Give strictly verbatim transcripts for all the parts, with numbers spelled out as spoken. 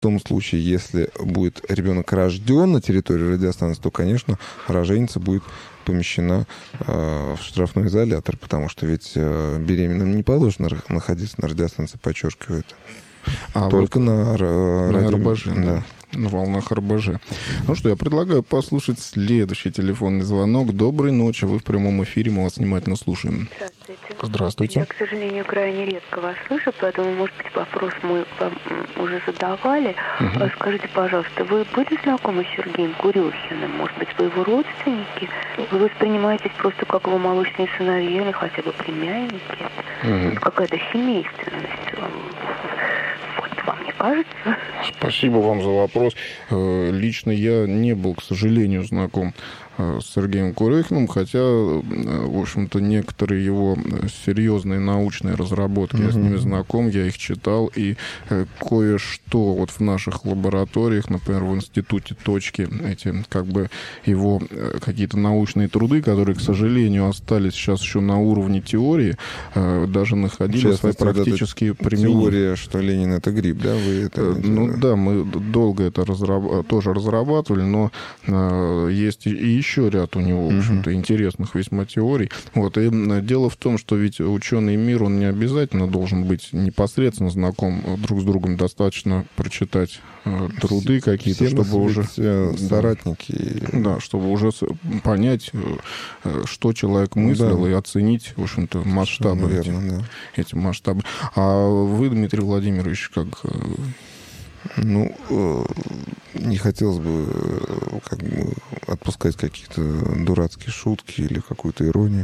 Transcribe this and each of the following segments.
В том случае, если будет ребенок рожден на территории радиостанции, то, конечно, роженица будет помещена э, в штрафной изолятор, потому что ведь э, беременным не положено находиться на радиостанции, подчеркиваю это. А Только вот на, на, на радио... эр бэ жэ, да. да. На волнах эр бэ жэ. Ну что, я предлагаю послушать следующий телефонный звонок. Доброй ночи, вы в прямом эфире, мы вас внимательно слушаем. Здравствуйте. Здравствуйте. Я, к сожалению, крайне редко вас слышу, поэтому, может быть, вопрос мы вам уже задавали. Угу. Скажите, пожалуйста, вы были знакомы с Сергеем Курехиным? Может быть, вы его родственники? Вы воспринимаетесь просто как его молочные сыновья или хотя бы племянники? Угу. Какая-то семейственность. Вот вам не кажется? Спасибо вам за вопрос. Лично я не был, к сожалению, знаком с Сергеем Курехиным, хотя, в общем-то, некоторые его серьезные научные разработки, mm-hmm. я с ними знаком, я их читал, и кое-что вот в наших лабораториях, например, в институте точки, эти как бы его какие-то научные труды, которые, к сожалению, остались сейчас еще на уровне теории, даже находили свои практические применения. Теория, что Ленин — это гриб, да? Вы это ну да, мы долго это разраб... тоже разрабатывали, но э, есть и еще ряд у него, в общем-то, uh-huh. интересных весьма теорий. Вот. И дело в том, что ведь ученый мир, он не обязательно должен быть непосредственно знаком друг с другом. Достаточно прочитать э, труды все, какие-то, все чтобы уже... Э, соратники. Да, чтобы уже понять, э, что человек мыслил, да. и оценить, в общем-то, масштабы. Верно, эти, да. эти масштабы. А вы, Дмитрий Владимирович, как... Ну, не хотелось бы как бы отпускать какие-то дурацкие шутки или какую-то иронию.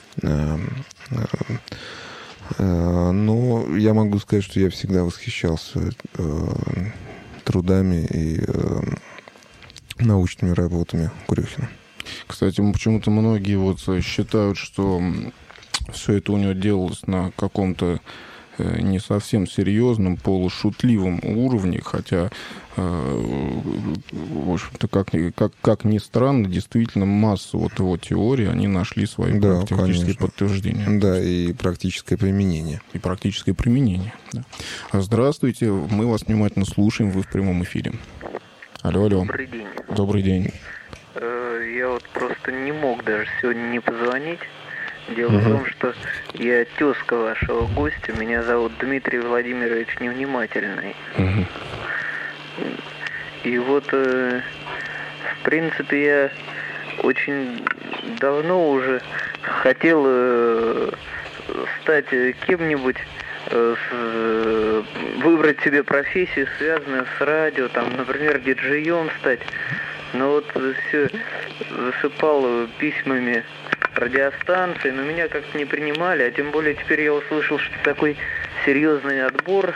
Но я могу сказать, что я всегда восхищался трудами и научными работами Курехина. Кстати, почему-то многие вот считают, что все это у него делалось на каком-то не совсем серьезном, полушутливом уровне, хотя, в общем-то, как, как, как ни странно, действительно масса вот его теорий, они нашли свои да, практические конечно. подтверждения. Да, и практическое применение. И практическое применение, да. Здравствуйте, мы вас внимательно слушаем, вы в прямом эфире. Алло, алло. Добрый день. Добрый день. Я вот просто не мог даже сегодня не позвонить. Дело uh-huh. в том, что я тезка вашего гостя, меня зовут Дмитрий Владимирович Невнимательный. Uh-huh. И вот, э, в принципе, я очень давно уже хотел э, стать кем-нибудь, э, с, выбрать себе профессию, связанную с радио, там, например, диджеем стать. Но вот все засыпал письмами радиостанции, но меня как-то не принимали, а тем более теперь я услышал, что такой серьезный отбор,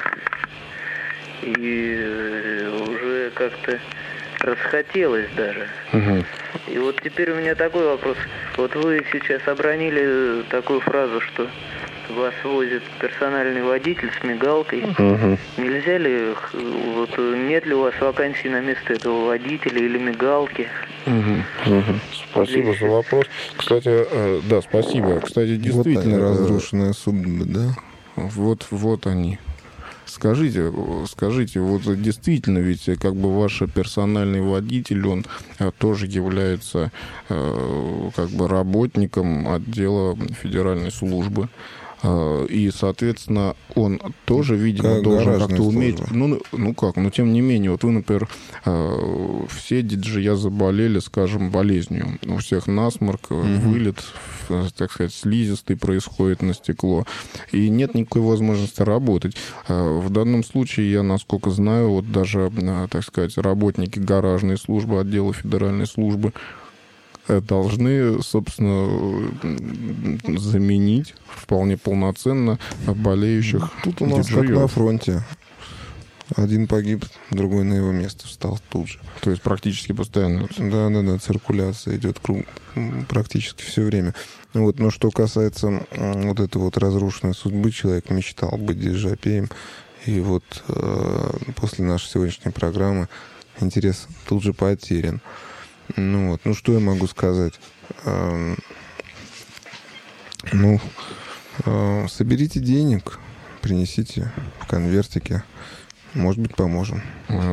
и уже как-то расхотелось даже. Угу. И вот теперь у меня такой вопрос. Вот вы сейчас обронили такую фразу, что вас возит персональный водитель с мигалкой. Угу. Нельзя ли, вот нет ли у вас вакансий на место этого водителя или мигалки? Угу. Угу. Спасибо за вопрос. Кстати, э, да, спасибо. Кстати, действительно... Вот разрушенная судьба, да? Вот, вот они. Скажите, скажите, вот действительно, ведь как бы ваш персональный водитель, он тоже является э, как бы работником отдела федеральной службы. И, соответственно, он тоже, видимо, как должен как-то уметь... служба. Ну, ну как, но тем не менее, вот вы, например, все диджея заболели, скажем, болезнью. У всех насморк, угу. вылет, так сказать, слизистый происходит на стекло. И нет никакой возможности работать. В данном случае, я, насколько знаю, вот даже, так сказать, работники гаражной службы, отдела федеральной службы, должны, собственно, заменить вполне полноценно болеющих Тут у нас диджеев. как на фронте. Один погиб, другой на его место встал тут же. То есть практически постоянно. Да, да, да, циркуляция идет круг практически все время. Вот, но что касается вот этой вот разрушенной судьбы, человек мечтал быть диджапеем. И вот э, после нашей сегодняшней программы интерес тут же потерян. Ну вот, ну что я могу сказать? Э, ну, э, соберите денег, принесите в конвертике. может быть, поможем.